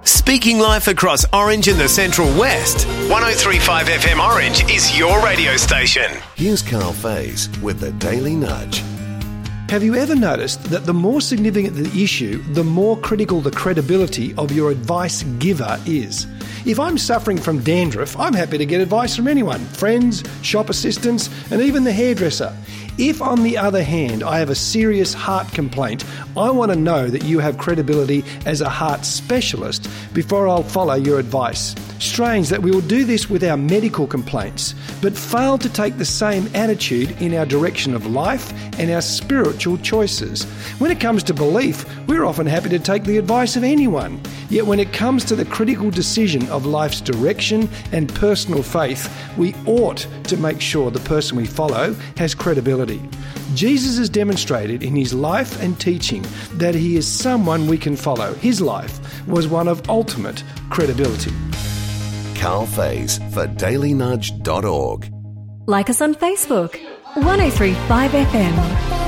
Speaking life across Orange and the Central West. 103.5 FM Orange is your radio station. Here's Carl Faze with the Daily Nudge. Have you ever noticed that the more significant the issue, the more critical the credibility of your advice giver is? If I'm suffering from dandruff, I'm happy to get advice from anyone, friends, shop assistants, and even the hairdresser. If, on the other hand, I have a serious heart complaint, I want to know that you have credibility as a heart specialist before I'll follow your advice. Strange that we will do this with our medical complaints, but fail to take the same attitude in our direction of life and our spiritual choices. When it comes to belief, we're often happy to take the advice of anyone. Yet when it comes to the critical decision of life's direction and personal faith, we ought to make sure the person we follow has credibility. Jesus has demonstrated in his life and teaching that he is someone we can follow. His life was one of ultimate credibility. Carl Faze for dailynudge.org. Like us on Facebook, 103.5 FM.